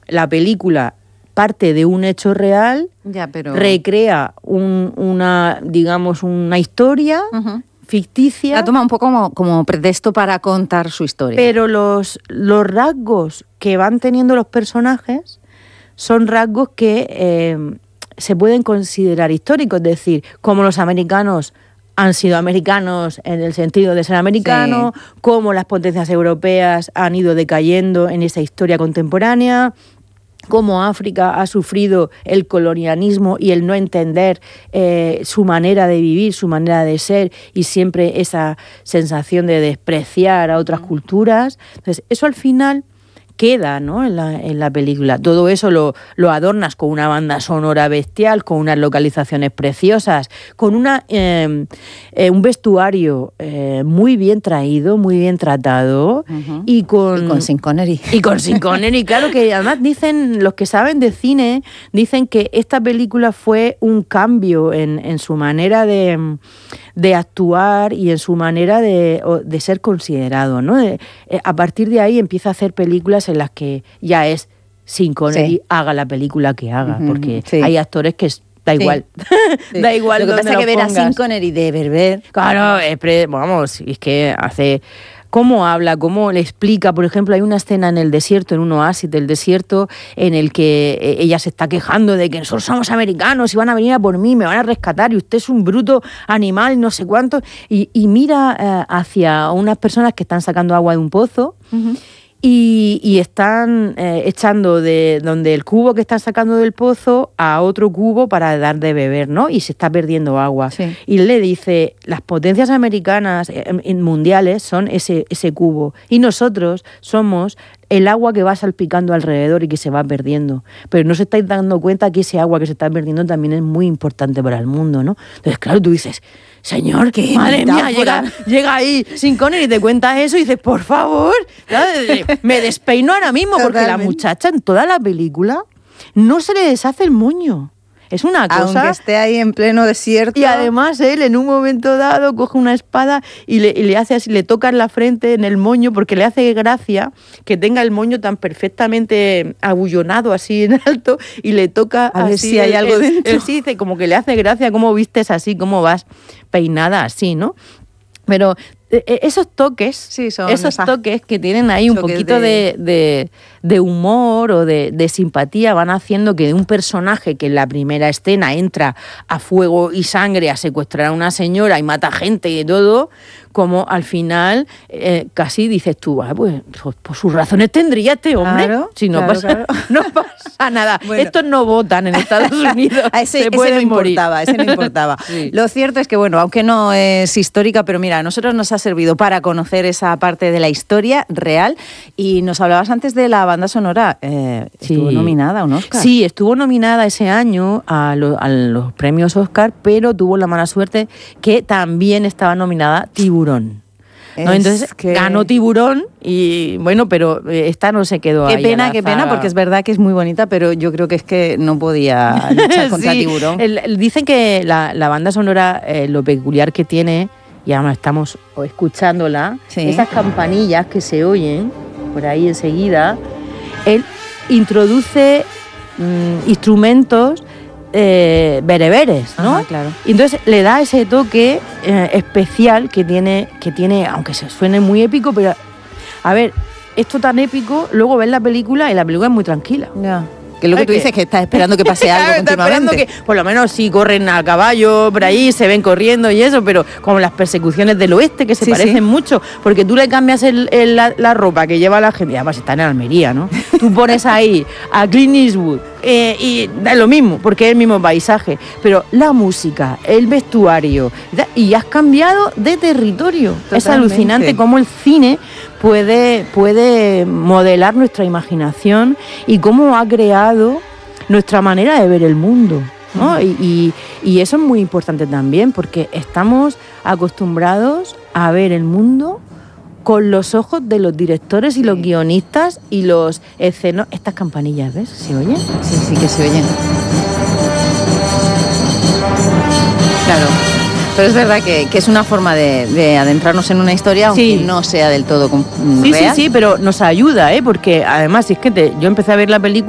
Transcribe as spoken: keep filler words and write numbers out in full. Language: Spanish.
la película parte de un hecho real, ya, pero... recrea un, una, digamos, una historia uh-huh. ficticia. La toma un poco como, como pretexto para contar su historia. Pero los, los rasgos que van teniendo los personajes son rasgos que eh, se pueden considerar históricos, es decir, como los americanos han sido americanos en el sentido de ser americanos, sí. Cómo las potencias europeas han ido decayendo en esa historia contemporánea, cómo África ha sufrido el colonialismo y el no entender eh, su manera de vivir, su manera de ser, y siempre esa sensación de despreciar a otras mm. culturas. Entonces, eso al final queda, ¿no?, en la, en la película. Todo eso lo, lo adornas con una banda sonora bestial, con unas localizaciones preciosas, con una eh, eh, un vestuario eh, muy bien traído, muy bien tratado, uh-huh. y con... Y con Sean Connery. Y con Sean Connery, claro, que además dicen, los que saben de cine, dicen que esta película fue un cambio en, en su manera de... de actuar y en su manera de, de ser considerado, ¿no? De, eh, a partir de ahí empieza a hacer películas en las que ya es Sean Connery, sí. haga la película que haga, uh-huh, porque sí. hay actores que da igual, sí. da igual. Lo que pasa es que ver a Sean Connery de Berber, claro, es pre, vamos, es que hace... Cómo habla, cómo le explica. Por ejemplo, hay una escena en el desierto, en un oasis del desierto, en el que ella se está quejando de que nosotros somos americanos y van a venir a por mí, me van a rescatar y usted es un bruto animal, no sé cuánto. Y, y mira eh, hacia unas personas que están sacando agua de un pozo, uh-huh. y, y están eh, echando de donde el cubo que están sacando del pozo a otro cubo para dar de beber, ¿no? Y se está perdiendo agua. Sí. Y le dice, las potencias americanas eh, mundiales son ese, ese cubo y nosotros somos el agua que va salpicando alrededor y que se va perdiendo. Pero no se estáis dando cuenta que ese agua que se está perdiendo también es muy importante para el mundo, ¿no? Entonces, claro, tú dices... Señor, que madre mía, llega, llega ahí Sean Connery y te cuenta eso y dices, por favor, me despeino ahora mismo. Totalmente. Porque la muchacha en toda la película no se le deshace el moño. Es una cosa... Aunque esté ahí en pleno desierto. Y además él en un momento dado coge una espada y le, y le hace así, le toca en la frente, en el moño, porque le hace gracia que tenga el moño tan perfectamente abullonado así en alto, y le toca a así, ver si hay él, algo él, dentro. Él sí dice como que le hace gracia cómo vistes así, cómo vas peinada así, ¿no? Pero esos toques, sí, son esos toques que tienen ahí un poquito de, de, de, de humor o de, de simpatía van haciendo que un personaje que en la primera escena entra a fuego y sangre a secuestrar a una señora y mata gente y todo, como al final eh, casi dices tú, ah, pues, pues, pues sus razones tendría este hombre. Claro, si no, claro, pasa, claro. no pasa nada. Bueno. Estos no votan en Estados Unidos. A ese, se ese no importaba, ese no importaba. Sí. Lo cierto es que, bueno, aunque no es histórica, pero mira, a nosotros nos ha servido para conocer esa parte de la historia real. Y nos hablabas antes de la banda sonora. Eh, sí. ¿Estuvo nominada a un Oscar? Sí, estuvo nominada ese año a, lo, a los premios Oscar, pero tuvo la mala suerte que también estaba nominada Tiburón. ¿No? Entonces que... ganó Tiburón y bueno, pero esta no se quedó qué ahí. Qué pena, qué pena, porque es verdad que es muy bonita, pero yo creo que es que no podía luchar contra sí, Tiburón. El, el, dicen que la, la banda sonora, eh, lo peculiar que tiene, y ahora estamos escuchándola, sí. Esas campanillas que se oyen por ahí enseguida, él introduce mmm, instrumentos Eh, bereberes, ¿no? Ajá, claro. Y entonces le da ese toque eh, especial que tiene, que tiene, aunque se suene muy épico, pero a ver, esto tan épico, luego ves la película y la película es muy tranquila. Ya. Que es lo que tú dices, que estás esperando que pase algo claro, continuamente. Está esperando que, por lo menos sí, corren a caballo por ahí, se ven corriendo y eso, pero como las persecuciones del oeste, que se sí, parecen sí. mucho, porque tú le cambias el, el, la, la ropa que lleva la gente, además están en Almería, ¿no? Tú pones ahí a Clint Eastwood eh, y da lo mismo, porque es el mismo paisaje, pero la música, el vestuario, y has cambiado de territorio. Totalmente. Es alucinante cómo el cine puede, puede modelar nuestra imaginación y cómo ha creado nuestra manera de ver el mundo, ¿no? Uh-huh. y, y, y eso es muy importante también, porque estamos acostumbrados a ver el mundo con los ojos de los directores y sí. los guionistas y los escenos. Estas campanillas, ¿ves? ¿Se oyen? Sí, sí que se oyen. Claro. Pero es verdad que, que es una forma de, de adentrarnos en una historia, aunque sí. no sea del todo sí, real. Sí, sí, sí, pero nos ayuda, ¿eh? Porque además, si es que te, yo empecé a ver la película